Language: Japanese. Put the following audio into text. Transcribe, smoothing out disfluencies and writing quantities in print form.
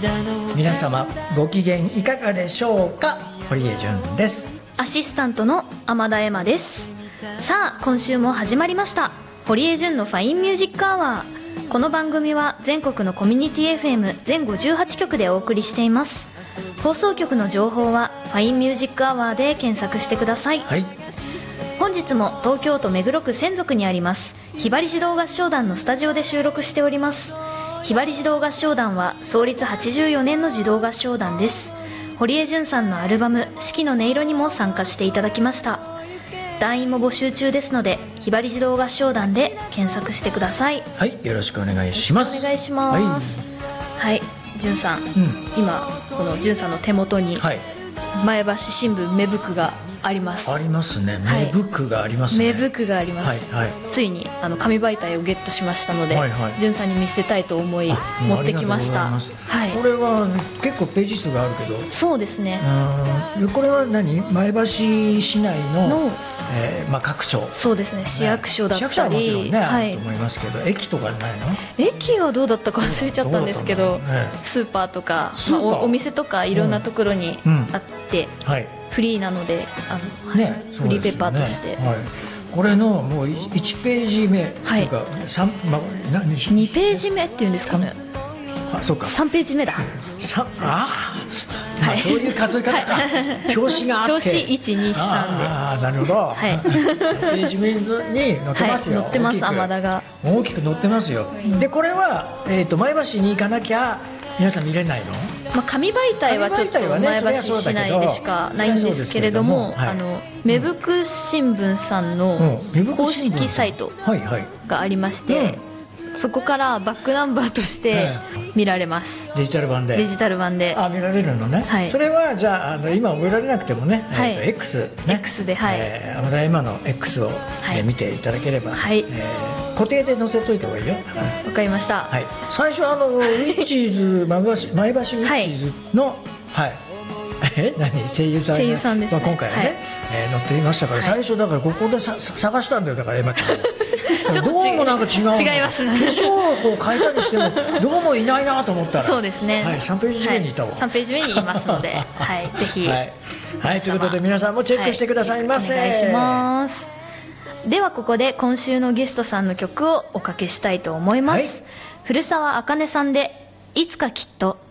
皆様ご機嫌いかがでしょうか。堀江純です。 アシスタントの天田恵麻です。さあ今週も始まりました、堀江純のファインミュージックアワー。この番組は全国のコミュニティ FM 全58局でお送りしています。放送局の情報はファインミュージックアワーで検索してください。 はい、 本日も東京都目黒区千束にありますひばり児童合唱団のスタジオで収録しております。ひばり児童合唱団は創立84年の児童合唱団です。堀江純さんのアルバム四季の音色にも参加していただきました。団員も募集中ですのでひばり児童合唱団で検索してください。 はい、よろしくお願いします。 お願いします。はい、純さん、今この純さんの手元に前橋新聞芽吹があります。 ありますね。芽吹くがありますね。 芽吹くがあります。 はいはい、 ついに紙媒体をゲットしましたので、 はいはい、 純さんに見せたいと思い持ってきました。はい、 これは結構ページ数があるけど。そうですね。 これは何？前橋市内の各所。 そうですね。市役所だったり、 市役所はもちろんね、あると思いますけど、駅とかないの？駅はどうだったか忘れちゃったんですけど、スーパーとかお店とかいろんなところにあって、フリーなのでフリーペーパーとして、 これのもう1ページ目というか 2ページ目っていうんですかね。 そうか、 3ページ目だ。 そういう数え方か。表紙があって表紙123で、 なるほど。3ページ目に載ってますよ。 載ってます。天田が大きく載ってますよ。でこれは前橋に行かなきゃ皆さん見れないの？紙媒体はちょっと前橋市内でしかないんですけれども、芽吹く新聞さんの公式サイトがありまして、そこからバックナンバーとして見られます。 デジタル版で見られるのね。それはじゃあ今覚えられなくてもね、X で天田恵麻の X を見ていただければ、固定で載せといた方がいいよ。 わかりました。 最初ウィッチーズ前橋ウィッチーズの声優さんですね。今回はね載っていましたから、最初だからここで探したんだよ。だから恵麻ちゃんどうもなんか違いますね。化粧をこう変えたりしてもどうもいないなと思ったら、 そうですね、 3ページ目にいたわ。 3ページ目にいますのでぜひということで皆さんもチェックしてくださいませ。 お願いします。ではここで今週のゲストさんの曲をおかけしたいと思います。古澤茜さんでいつかきっと。